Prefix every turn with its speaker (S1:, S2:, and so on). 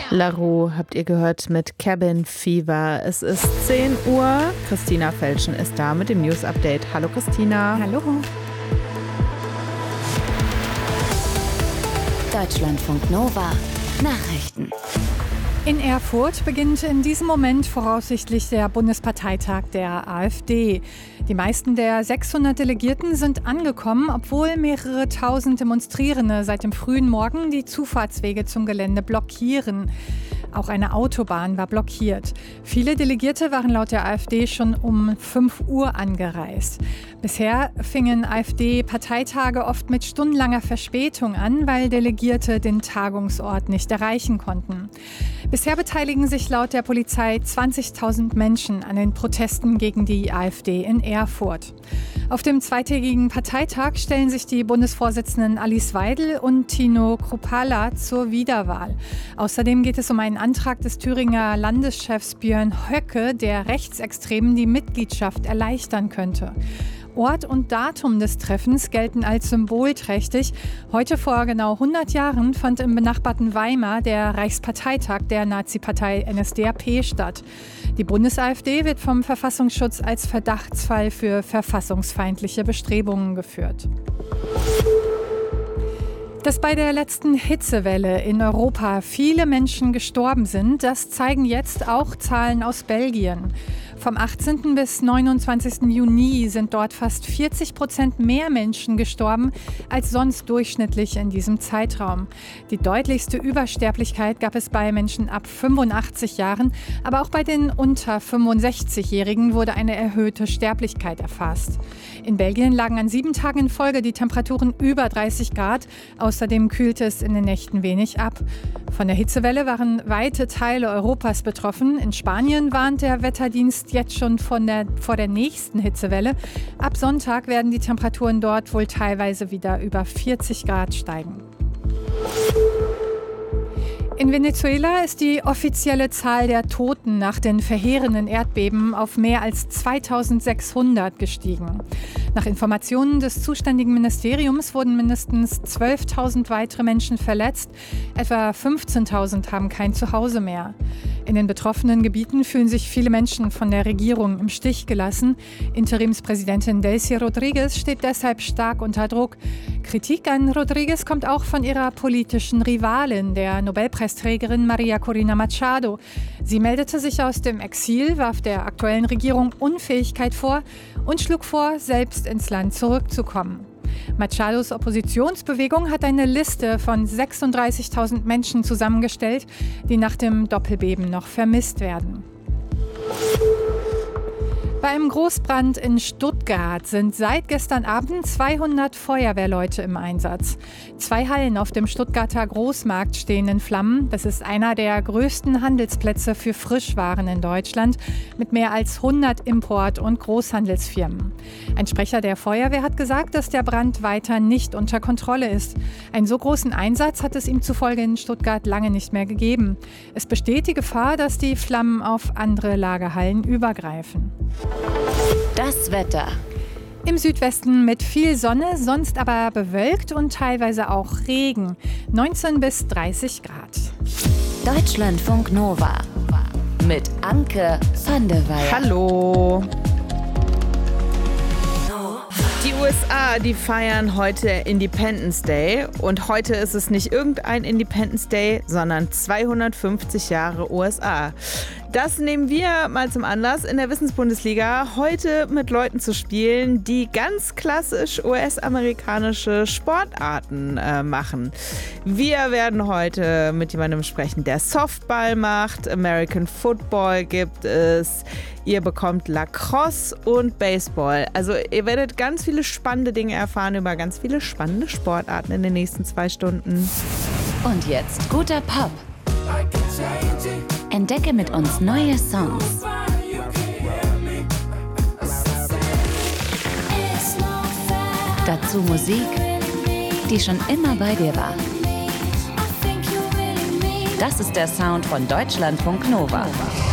S1: La Roux habt ihr gehört mit Cabin Fever. Es ist 10 Uhr. Christina Felschen ist da mit dem News Update. Hallo Christina.
S2: Hallo.
S3: Deutschlandfunk Nova Nachrichten.
S2: In Erfurt beginnt in diesem Moment voraussichtlich der Bundesparteitag der AfD. Die meisten der 600 Delegierten sind angekommen, obwohl mehrere tausend Demonstrierende seit dem frühen Morgen die Zufahrtswege zum Gelände blockieren. Auch eine Autobahn war blockiert. Viele Delegierte waren laut der AfD schon um 5 Uhr angereist. Bisher fingen AfD-Parteitage oft mit stundenlanger Verspätung an, weil Delegierte den Tagungsort nicht erreichen konnten. Bisher beteiligen sich laut der Polizei 20.000 Menschen an den Protesten gegen die AfD in Erfurt. Auf dem zweitägigen Parteitag stellen sich die Bundesvorsitzenden Alice Weidel und Tino Kruppalla zur Wiederwahl. Außerdem geht es um einen Antrag des Thüringer Landeschefs Björn Höcke, der Rechtsextremen die Mitgliedschaft erleichtern könnte. Ort und Datum des Treffens gelten als symbolträchtig. Heute vor genau 100 Jahren fand im benachbarten Weimar der Reichsparteitag der Nazi-Partei NSDAP statt. Die Bundes-AfD wird vom Verfassungsschutz als Verdachtsfall für verfassungsfeindliche Bestrebungen geführt. Dass bei der letzten Hitzewelle in Europa viele Menschen gestorben sind, das zeigen jetzt auch Zahlen aus Belgien. Vom 18. bis 29. Juni sind dort fast 40% mehr Menschen gestorben als sonst durchschnittlich in diesem Zeitraum. Die deutlichste Übersterblichkeit gab es bei Menschen ab 85 Jahren, aber auch bei den unter 65-Jährigen wurde eine erhöhte Sterblichkeit erfasst. In Belgien lagen an 7 Tagen in Folge die Temperaturen über 30 Grad. Außerdem kühlte es in den Nächten wenig ab. Von der Hitzewelle waren weite Teile Europas betroffen. In Spanien warnt der Wetterdienst jetzt schon vor der nächsten Hitzewelle. Ab Sonntag werden die Temperaturen dort wohl teilweise wieder über 40 Grad steigen. In Venezuela ist die offizielle Zahl der Toten nach den verheerenden Erdbeben auf mehr als 2600 gestiegen. Nach Informationen des zuständigen Ministeriums wurden mindestens 12.000 weitere Menschen verletzt. Etwa 15.000 haben kein Zuhause mehr. In den betroffenen Gebieten fühlen sich viele Menschen von der Regierung im Stich gelassen. Interimspräsidentin Delcy Rodríguez steht deshalb stark unter Druck. Kritik an Rodríguez kommt auch von ihrer politischen Rivalin, der Nobelpreisträgerin Maria Corina Machado. Sie meldete sich aus dem Exil, warf der aktuellen Regierung Unfähigkeit vor und schlug vor, selbst ins Land zurückzukommen. Machados Oppositionsbewegung hat eine Liste von 36.000 Menschen zusammengestellt, die nach dem Doppelbeben noch vermisst werden. Bei einem Großbrand in Stuttgart sind seit gestern Abend 200 Feuerwehrleute im Einsatz. 2 Hallen auf dem Stuttgarter Großmarkt stehen in Flammen. Das ist einer der größten Handelsplätze für Frischwaren in Deutschland mit mehr als 100 Import- und Großhandelsfirmen. Ein Sprecher der Feuerwehr hat gesagt, dass der Brand weiter nicht unter Kontrolle ist. Einen so großen Einsatz hat es ihm zufolge in Stuttgart lange nicht mehr gegeben. Es besteht die Gefahr, dass die Flammen auf andere Lagerhallen übergreifen.
S3: Das Wetter.
S2: Im Südwesten mit viel Sonne, sonst aber bewölkt und teilweise auch Regen. 19 bis 30 Grad.
S3: Deutschlandfunk Nova mit Anke van der Weyer.
S1: Hallo. Die USA, die feiern heute Independence Day. Und heute ist es nicht irgendein Independence Day, sondern 250 Jahre USA. Das nehmen wir mal zum Anlass, in der Wissensbundesliga heute mit Leuten zu spielen, die ganz klassisch US-amerikanische Sportarten machen. Wir werden heute mit jemandem sprechen, der Softball macht, American Football gibt es, ihr bekommt Lacrosse und Baseball. Also ihr werdet ganz viele spannende Dinge erfahren über ganz viele spannende Sportarten in den nächsten 2 Stunden.
S3: Und jetzt guter Pop. Entdecke mit uns neue Songs. Dazu Musik, die schon immer bei dir war. Das ist der Sound von Deutschlandfunk Nova.